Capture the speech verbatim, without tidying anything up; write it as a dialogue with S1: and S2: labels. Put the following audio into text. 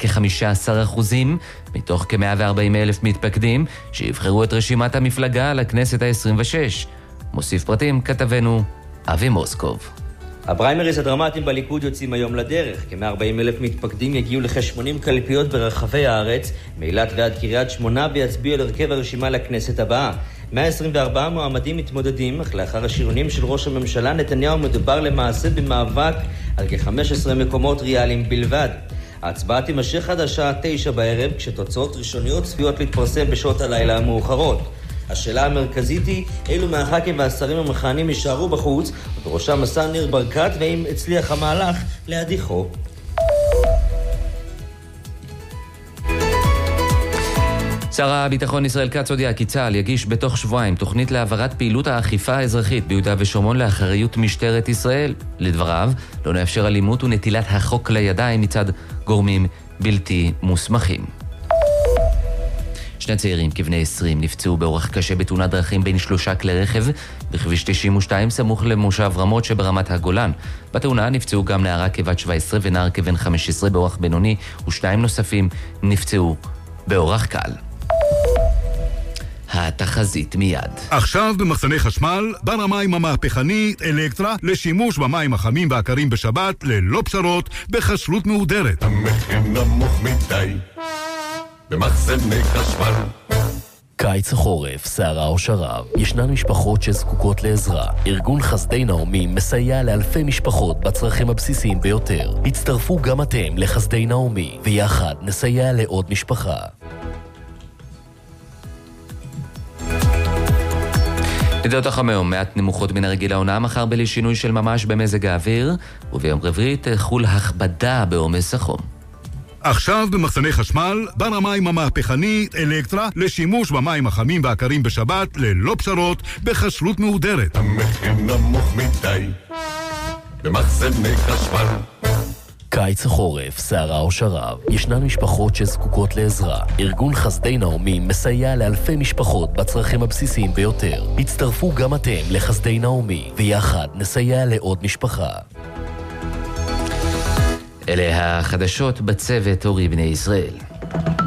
S1: כ-חמישה עשר אחוזים מתוך כ-מאה וארבעים אלף מתפקדים שיבחרו את רשימת המפלגה לכנסת ה-עשרים ושש. מוסיף פרטים כתבנו אבי מוסקוב.
S2: הפריימריז הדרמטיים בליכוד יוצאים היום לדרך. כ-מאה וארבעים אלף מתפקדים יגיעו לכ-שמונים קלפיות ברחבי הארץ, מאילת ועד קריית שמונה, ויצביעו על הרכב הרשימה לכנסת הבאה. מאה עשרים וארבעה מועמדים מתמודדים, אך לאחר השריונים של ראש הממשלה נתניהו מדובר למעשה במאבק על כ-חמישה עשר מקומות ריאליים בלבד. ההצבעה תימשך עד השעה תשע בערב, כשתוצאות ראשוניות צפויות להתפרסם בשעות הלילה המאוחרות. השאלה המרכזית היא אילו מהח"כים והשרים המכהנים יישארו בחוץ, ובראשם השר ניר ברקת, ואם הצליח המהלך להדיחו.
S1: שר הביטחון ישראל כץ הודיע כי צה"ל יגיש בתוך שבועיים תוכנית להעברת פעילות האכיפה האזרחית ביהודה ושומרון לאחריות משטרת ישראל. לדבריו, לא נאפשר אלימות ונטילת החוק לידיים מצד גורמים בלתי מוסמכים. שני צעירים כבני עשרים נפצעו באורח קשה בתאונת דרכים בין שלושה כלי רכב בכביש תשעים ושתיים סמוך למושב רמות שברמת הגולן. בתאונה נפצעו גם נערה כבת שבע עשרה ונער כבן חמש עשרה באורח בינוני, ושניים נוספים נפצעו באורח קל. התחזית מיד.
S3: עכשיו במחסני חשמל, בר המים המהפכנית אלקטרה לשימוש במים החמים והקרים בשבת ללא פשרות בחשלות מהודרת.
S4: המחיר נמוך מדי במחסני חשמל.
S5: קיץ החורף, סערה או שרב, ישנן משפחות שזקוקות לעזרה. ארגון חסדי נעמי מסייע לאלפי משפחות בצרכים הבסיסיים ביותר. הצטרפו גם אתם לחסדי נעמי, ויחד נסייע לעוד משפחה.
S1: ידיעות החמאום מעט נמוכות מן הרגיל העונה, מחר בלי שינוי של ממש במזג האוויר, וביום רביעי תחול הכבדה בעומס החום.
S3: עכשיו במחסני חשמל, בר המים המהפכנית אלקטרה לשימוש במים החמים והקרים בשבת ללא פשרות בחשלות מהודרת.
S4: המחיר נמוך מדי במחסני חשמל.
S5: קיץ החורף, סערה או שרב, ישנן משפחות שזקוקות לעזרה. ארגון חסדי נעמי מסייע לאלפי משפחות בצרכים הבסיסיים ביותר. הצטרפו גם אתם לחסדי נעמי, ויחד נסייע לעוד משפחה.
S1: אלה החדשות בצוות אורי בני ישראל.